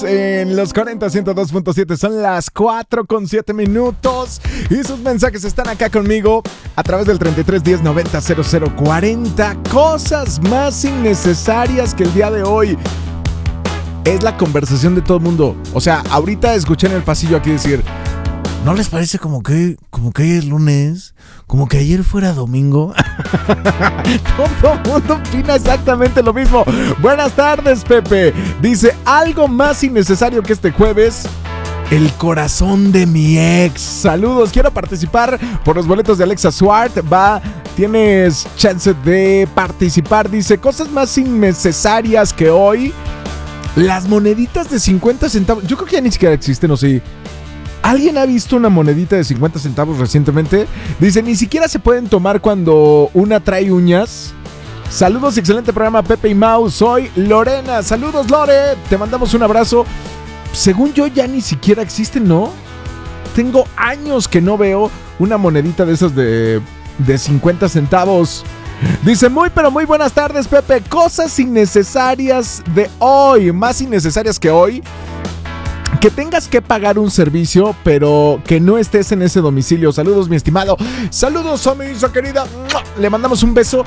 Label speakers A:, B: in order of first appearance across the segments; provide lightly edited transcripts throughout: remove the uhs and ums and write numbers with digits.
A: En los 40 102.7 son las 4:07 y sus mensajes están acá conmigo a través del 33 10 90 00 40. Cosas más innecesarias que el día de hoy es la conversación de todo el mundo. O sea, ahorita escuché en el pasillo aquí decir: ¿no les parece como que hoy es lunes? Como que ayer fuera domingo. Todo el mundo opina exactamente lo mismo. Buenas tardes, Pepe. Dice: algo más innecesario que este jueves: el corazón de mi ex. Saludos, quiero participar por los boletos de Alexa Suart. Tienes chance de participar. Dice: cosas más innecesarias que hoy: las moneditas de 50 centavos. Yo creo que ya ni siquiera existen, ¿o sí? ¿Alguien ha visto una monedita de 50 centavos recientemente? Dice: ni siquiera se pueden tomar cuando una trae uñas. Saludos, excelente programa, Pepe y Mau. Soy Lorena. Saludos, Lore. Te mandamos un abrazo. Según yo, ya ni siquiera existen, ¿no? Tengo años que no veo una monedita de esas de 50 centavos. Dice: muy buenas tardes, Pepe. Cosas innecesarias de hoy. Más innecesarias que hoy: que tengas que pagar un servicio, pero que no estés en ese domicilio. Saludos, mi estimado. Saludos, Omisa querida. Le mandamos un beso.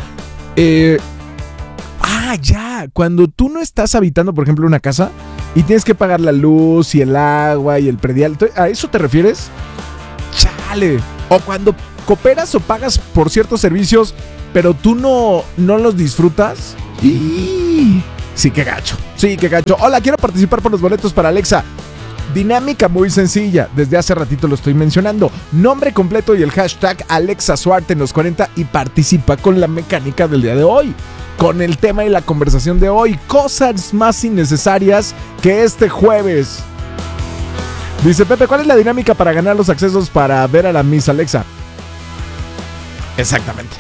A: Ya. Cuando tú no estás habitando, por ejemplo, una casa y tienes que pagar la luz y el agua y el predial, ¿a eso te refieres? Chale. O cuando cooperas o pagas por ciertos servicios, pero tú no los disfrutas. Sí, qué gacho. Hola, quiero participar por los boletos para Alexa. Dinámica muy sencilla, desde hace ratito lo estoy mencionando. Nombre completo y el hashtag Alexa Suart en los 40 y participa con la mecánica del día de hoy, con el tema y la conversación de hoy. Cosas más innecesarias que este jueves. Dice Pepe: ¿cuál es la dinámica para ganar los accesos para ver a la Miss Alexa? Exactamente,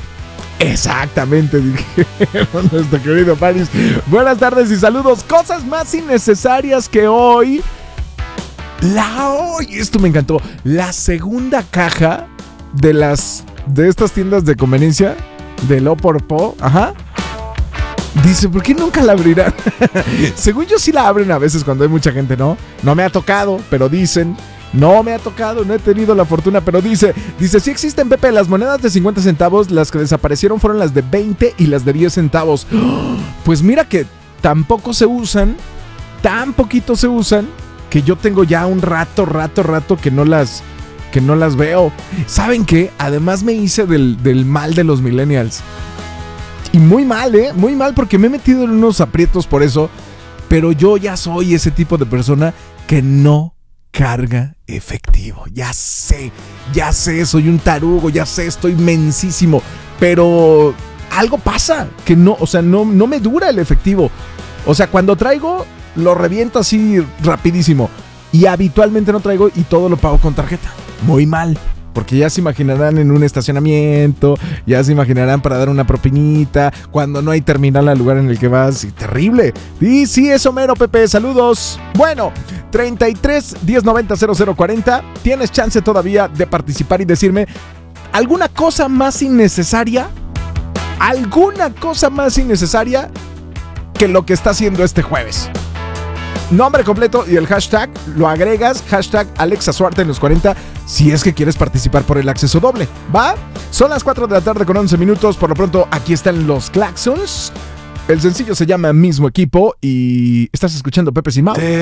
A: dijeron nuestro querido Paris. Buenas tardes y saludos. Cosas más innecesarias que hoy. Esto me encantó. La segunda caja de estas tiendas de conveniencia de Lo por Po. Ajá. Dice: ¿por qué nunca la abrirán? Según yo sí la abren a veces cuando hay mucha gente, ¿no? No me ha tocado, pero dicen. No me ha tocado, no he tenido la fortuna, pero dice, sí existen, Pepe. Las monedas de 50 centavos, las que desaparecieron fueron las de 20 y las de 10 centavos. Pues mira que tampoco se usan, tan poquito se usan, que yo tengo ya un rato que no las veo. ¿Saben qué? Además me hice del mal de los millennials. Y muy mal, muy mal, porque me he metido en unos aprietos por eso, pero yo ya soy ese tipo de persona que no carga efectivo. Ya sé, soy un tarugo, ya sé, estoy mensísimo, pero algo pasa que no me dura el efectivo. O sea, cuando traigo, lo reviento así rapidísimo, y habitualmente no traigo y todo lo pago con tarjeta. Muy mal, porque ya se imaginarán en un estacionamiento, ya se imaginarán para dar una propinita, cuando no hay terminal al lugar en el que vas, y terrible. Y sí, eso mero, Pepe, saludos. Bueno, 33 10 90 00 40, tienes chance todavía de participar y decirme alguna cosa más innecesaria que lo que está haciendo este jueves. Nombre completo y el hashtag lo agregas, hashtag Alexa Suart en los 40, si es que quieres participar por el acceso doble, ¿va? Son las 4 de la tarde con 11 minutos. Por lo pronto, aquí están los claxons. El sencillo se llama Mismo Equipo y estás escuchando Pepe y Mau.